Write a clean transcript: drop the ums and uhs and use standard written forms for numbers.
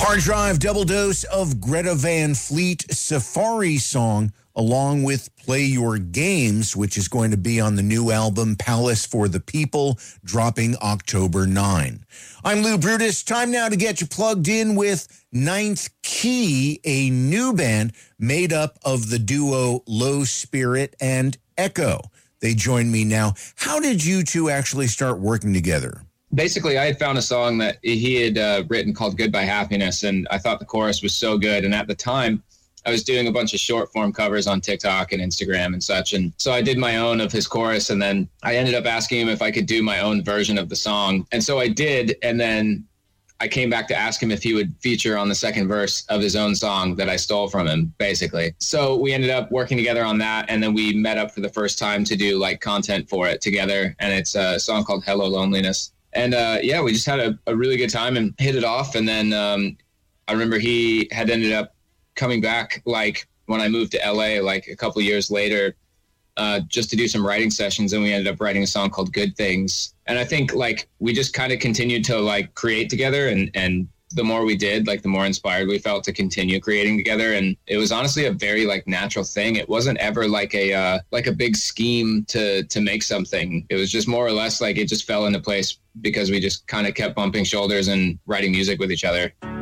Hard Drive double dose of Greta Van Fleet Safari song, along with Play Your Games, which is going to be on the new album Palace for the People, dropping October 9. I'm Lou Brutus. Time now to get you plugged in with Ninth Key, a new band made up of the duo Low Spirit and Echo. They join me now. How did you two actually start working together? Basically, I had found a song that he had written called Goodbye Happiness, and I thought the chorus was so good. And at the time, I was doing a bunch of short form covers on TikTok and Instagram and such. And so I did my own of his chorus, and then I ended up asking him if I could do my own version of the song. And so I did. And then I came back to ask him if he would feature on the second verse of his own song that I stole from him, basically. So we ended up working together on that. And then we met up for the first time to do like content for it together. And it's a song called Hello Loneliness. And yeah, we just had a really good time and hit it off. And then I remember he had ended up coming back like when I moved to LA, like a couple years later, just to do some writing sessions. And we ended up writing a song called Good Things. And I think like we just kind of continued to like create together, and the more we did, like the more inspired we felt to continue creating together. And it was honestly a very like natural thing. It wasn't ever like a big scheme to make something. It was just more or less like it just fell into place because we just kind of kept bumping shoulders and writing music with each other.